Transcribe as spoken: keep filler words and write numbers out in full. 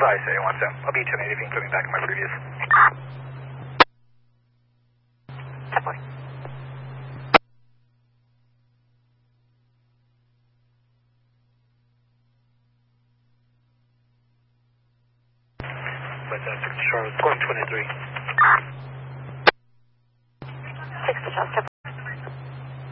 advise, sir, once um, I'll be turning anything coming back in my previous. Definitely. But uh, six Charlotte, going twenty-three. Six to Chester.